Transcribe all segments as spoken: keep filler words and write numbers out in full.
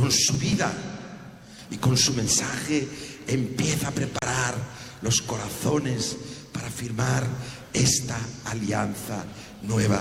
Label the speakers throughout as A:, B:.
A: con su vida y con su mensaje empieza a preparar los corazones para firmar esta alianza nueva.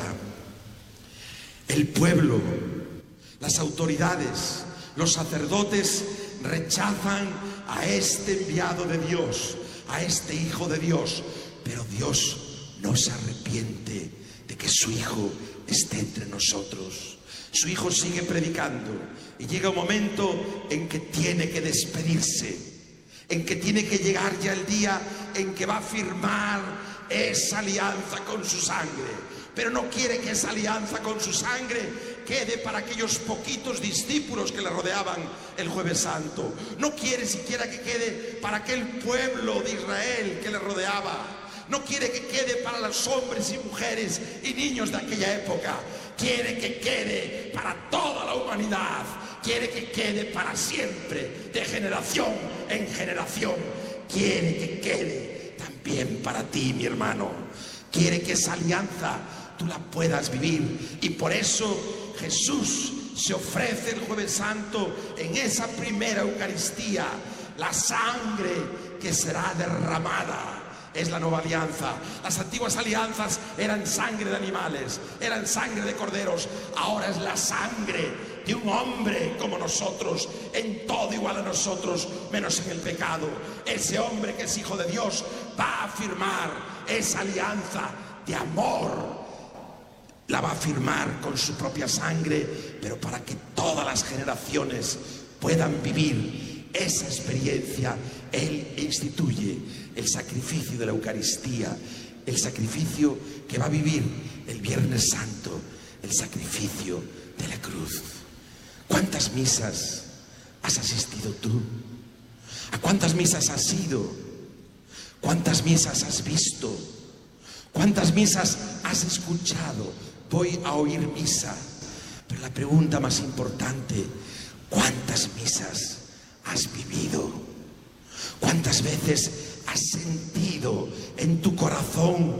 A: El pueblo, las autoridades, los sacerdotes rechazan a este enviado de Dios, a este Hijo de Dios, pero Dios no se arrepiente de que su Hijo esté entre nosotros. Su Hijo sigue predicando y llega un momento en que tiene que despedirse, en que tiene que llegar ya el día en que va a firmar esa alianza con su sangre. Pero no quiere que esa alianza con su sangre quede para aquellos poquitos discípulos que le rodeaban el Jueves Santo. No quiere siquiera que quede para aquel pueblo de Israel que le rodeaba. No quiere que quede para los hombres y mujeres y niños de aquella época. Quiere que quede para toda la humanidad. Quiere que quede para siempre, de generación en generación. Quiere que quede también para ti, mi hermano. Quiere que esa alianza tú la puedas vivir. Y por eso Jesús se ofrece el Jueves Santo en esa primera Eucaristía. La sangre que será derramada es la nueva alianza. Las antiguas alianzas eran sangre de animales, eran sangre de corderos. Ahora es la sangre de un hombre como nosotros, en todo igual a nosotros, menos en el pecado. Ese hombre que es Hijo de Dios va a firmar esa alianza de amor. La va a firmar con su propia sangre, pero para que todas las generaciones puedan vivir esa experiencia, Él instituye el sacrificio de la Eucaristía, el sacrificio que va a vivir el Viernes Santo, el sacrificio de la cruz. ¿Cuántas misas has asistido tú? ¿A cuántas misas has ido? ¿Cuántas misas has visto? ¿Cuántas misas has escuchado? Voy a oír misa. Pero la pregunta más importante, ¿cuántas misas has vivido? ¿Cuántas veces has sentido en tu corazón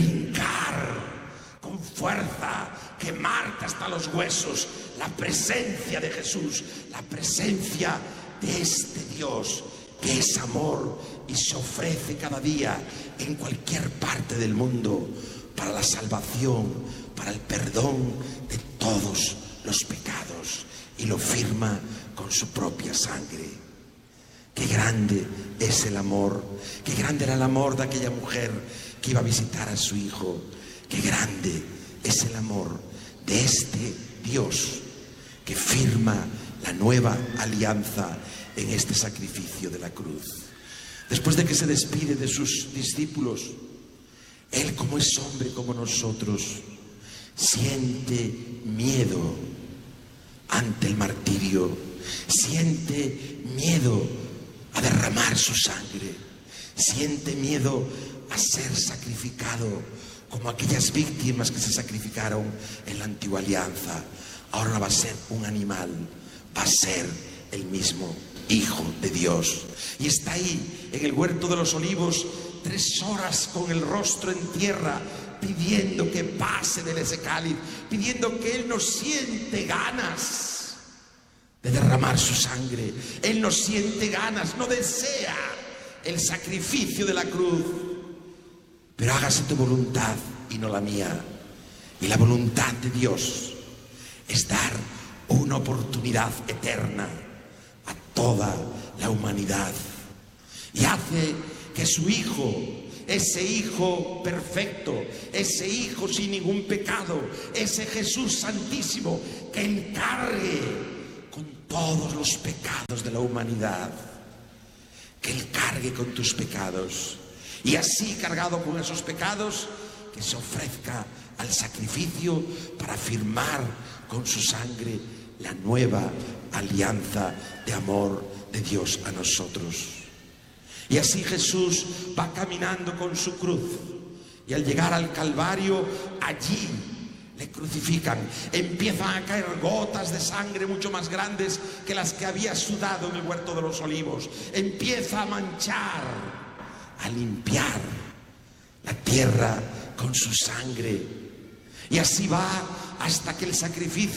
A: brincar con fuerza, quemarte hasta los huesos la presencia de Jesús, la presencia de este Dios que es amor y se ofrece cada día en cualquier parte del mundo para la salvación, para el perdón de todos los pecados, y lo firma con su propia sangre? Qué grande es el amor, qué grande era el amor de aquella mujer que iba a visitar a su hijo, qué grande es el amor de este Dios que firma la nueva alianza en este sacrificio de la cruz. Después de que se despide de sus discípulos, Él, como es hombre como nosotros, siente miedo ante el martirio, siente miedo a derramar su sangre, siente miedo a ser sacrificado como aquellas víctimas que se sacrificaron en la antigua alianza. Ahora no va a ser un animal, va a ser el mismo Hijo de Dios. Y está ahí en el huerto de los olivos tres horas con el rostro en tierra, pidiendo que pase de ese cáliz, pidiendo que Él no siente ganas de derramar su sangre. Él no siente ganas, no desea el sacrificio de la cruz. Pero hágase tu voluntad y no la mía. Y la voluntad de Dios es dar una oportunidad eterna a toda la humanidad. Y hace que su Hijo, ese Hijo perfecto, ese Hijo sin ningún pecado, ese Jesús santísimo, que encargue con todos los pecados de la humanidad, que Él cargue con tus pecados, y así, cargado con esos pecados, que se ofrezca al sacrificio para firmar con su sangre la nueva alianza de amor de Dios a nosotros. Y así Jesús va caminando con su cruz, y al llegar al Calvario, allí le crucifican. Empiezan a caer gotas de sangre mucho más grandes que las que había sudado en el huerto de los olivos. Empieza a manchar, a limpiar la tierra con su sangre. Y así va hasta que el sacrificio